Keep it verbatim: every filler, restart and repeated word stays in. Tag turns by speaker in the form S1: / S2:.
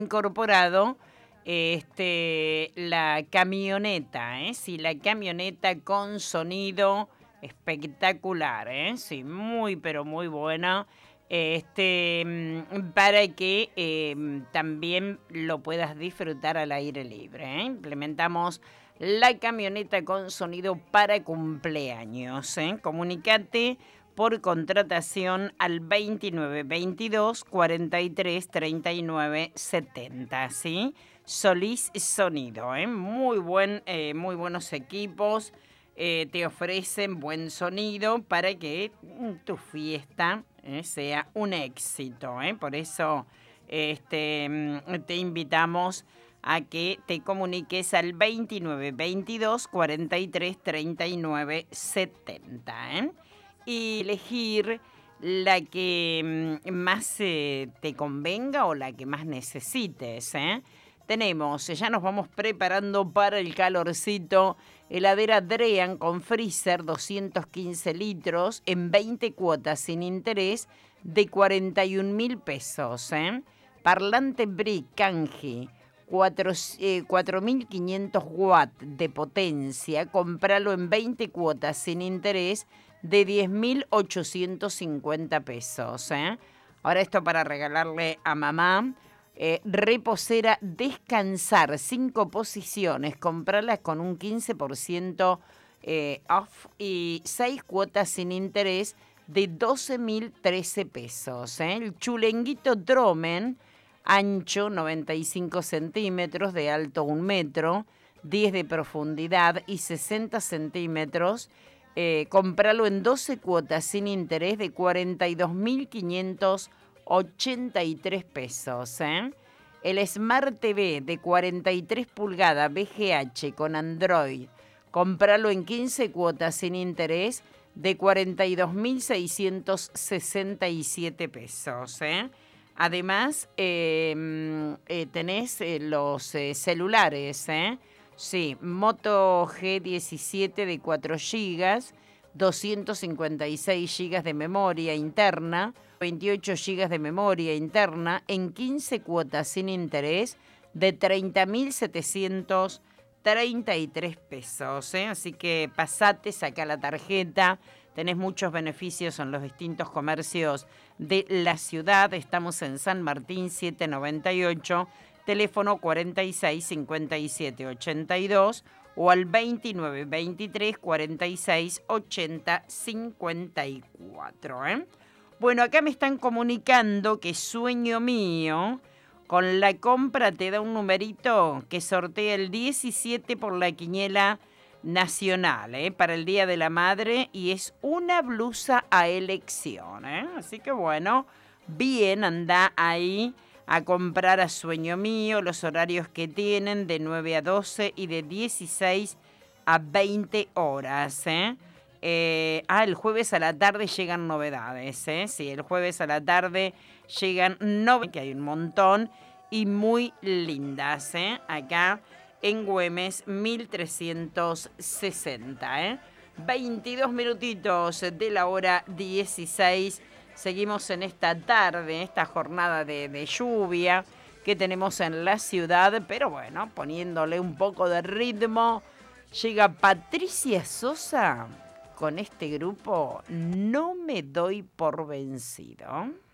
S1: incorporado este, la camioneta, ¿eh? Sí, la camioneta con sonido espectacular, ¿eh? Sí, muy, pero muy buena. Este, mm, para que eh, también lo puedas disfrutar al aire libre, ¿eh? Implementamos la camioneta con sonido para cumpleaños, ¿eh? Comunicate por contratación al veintinueve veintidós cuarenta y tres treinta y nueve setenta, ¿sí? Solís Sonido, ¿eh? Muy buen, eh, muy buenos equipos, eh, te ofrecen buen sonido para que mm, tu fiesta eh, sea un éxito, ¿eh? Por eso este, mm, te invitamos a que te comuniques al veintinueve veintidós cuarenta y tres treinta y nueve setenta, ¿eh? Y elegir la que mm, más eh, te convenga o la que más necesites, ¿eh? Tenemos, ya nos vamos preparando para el calorcito, heladera Drean con freezer doscientos quince litros en veinte cuotas sin interés de cuarenta y un mil pesos, ¿eh? Parlante Brick Canje, cuatro mil quinientos watts de potencia, compralo en veinte cuotas sin interés de diez mil ochocientos cincuenta pesos, ¿eh? Ahora esto para regalarle a mamá. Eh, reposera Descansar, cinco posiciones, comprarlas con un quince por ciento eh, off y seis cuotas sin interés de doce mil trece pesos. ¿eh? El chulenguito Dromen, ancho noventa y cinco centímetros, de alto un metro, diez de profundidad y sesenta centímetros. Eh, compralo en doce cuotas sin interés de cuarenta y dos mil quinientos ochenta y tres pesos. ¿eh? El Smart T V de cuarenta y tres pulgadas V G H con Android, compralo en quince cuotas sin interés de cuarenta y dos mil seiscientos sesenta y siete pesos. ¿eh? Además, eh, eh, tenés eh, los eh, celulares, ¿eh? Sí, Moto G diecisiete de cuatro gigas, doscientos cincuenta y seis gigas de memoria interna, veintiocho gigas de memoria interna en quince cuotas sin interés de treinta mil setecientos treinta y tres pesos. ¿eh? Así que pasate, saca la tarjeta. Tenés muchos beneficios en los distintos comercios de la ciudad. Estamos en San Martín setecientos noventa y ocho, teléfono cuarenta y seis cincuenta y siete ochenta y dos o al veintinueve veintitrés cuarenta y seis ochenta cincuenta y cuatro. ¿eh? Bueno, acá me están comunicando que Sueño Mío, con la compra te da un numerito que sortea el diecisiete por la quiniela nacional, ¿eh? Para el Día de la Madre, y es una blusa a elección, ¿eh? Así que bueno, bien, anda ahí a comprar a Sueño Mío, los horarios que tienen de nueve a doce y de dieciséis a veinte horas, ¿eh? Eh, ah, el jueves a la tarde llegan novedades, ¿eh? Sí, el jueves a la tarde llegan novedades, que hay un montón, y muy lindas, ¿eh? Acá en Güemes mil trescientos sesenta, ¿eh? veintidós minutitos de la hora dieciséis. Seguimos en esta tarde, esta jornada de, de lluvia que tenemos en la ciudad, pero bueno, poniéndole un poco de ritmo, llega Patricia Sosa con este grupo No me doy por vencido.